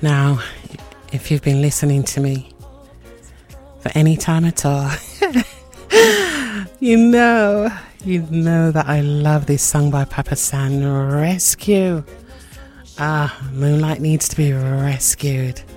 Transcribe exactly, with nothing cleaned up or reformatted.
Now, if you've been listening to me for any time at all, you know, you know that I love this song by Papa San, Rescue. Ah, Moonlight needs to be rescued.